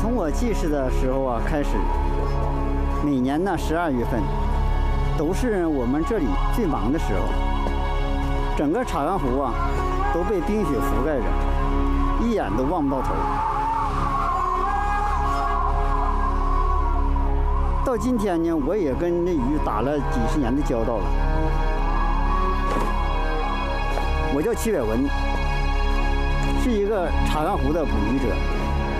从我记事的时候啊开始，每年呢12月份都是我们这里最忙的时候，整个茶园湖啊都被冰雪覆盖着，一眼都望不到头。到今天呢，我也跟这鱼打了几十年的交道了。我叫齐百文，是一个茶园湖的捕鱼者。